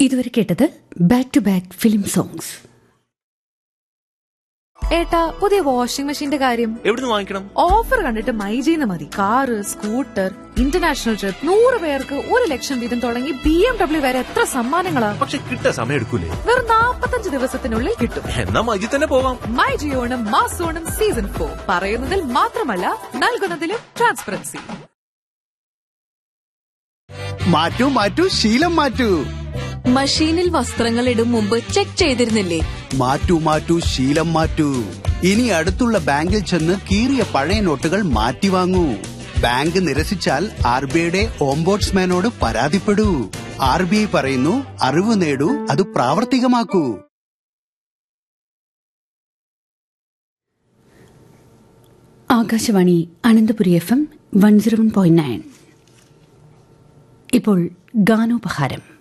ഇതുവരെ കേട്ടത് back to back film songs. ഏട്ടാ, പുതിയ വാഷിംഗ് മെഷീന്റെ കാര്യം എവിടുന്ന് വാങ്ങിക്കണം? ഓഫർ കണ്ടിട്ട് മൈജിന്ന് മതി. കാറ്, സ്കൂട്ടർ, ഇന്റർനാഷണൽ ട്രിപ്പ്, 100 പേർക്ക് 1,00,000 വീതം തുടങ്ങി BMW വരെ എത്ര സമ്മാനങ്ങളാ. പക്ഷെ കിട്ടാൻ സമയം എടുക്കൂലേ? വെറും 45 ദിവസത്തിനുള്ളിൽ കിട്ടും. എന്നാ മൈജി തന്നെ പോവാം. മൈജി ഓണം മാസോണം സീസൺ 4 പറയുന്നതിൽ മാത്രമല്ല നൽകുന്നതിലും ട്രാൻസ്പെറൻസി. മാറ്റൂ മാറ്റൂ ശീലം മാറ്റൂ. മഷീനിൽ വസ്ത്രങ്ങൾ ഇടും മുമ്പ് ചെക്ക് ചെയ്തിരുന്നില്ലേ? മാറ്റൂ മാറ്റൂ ശീലം മാറ്റൂ. ഇനി അടുത്തുള്ള ബാങ്കിൽ ചെന്ന് കീറിയ പഴയ നോട്ടുകൾ മാറ്റി വാങ്ങൂ. ബാങ്ക് നിരസിച്ചാൽ RBIയുടെ ഓംബോഡ്സ്മാനോട് പരാതിപ്പെടൂ. RBI പറയുന്നു, അറിവ് നേടൂ, അത് പ്രാവർത്തികമാക്കൂ. ആകാശവാണി അനന്തപുരി FM 101.9. ഇപ്പോൾ ഗാനോപഹാരം.